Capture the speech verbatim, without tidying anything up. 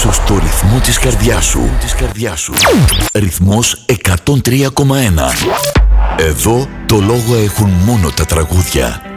ίσως το ρυθμό της καρδιάς σου. Της καρδιάς σου. Ρυθμός εκατόν τρία κόμμα ένα. Εδώ το λόγο έχουν μόνο τα τραγούδια.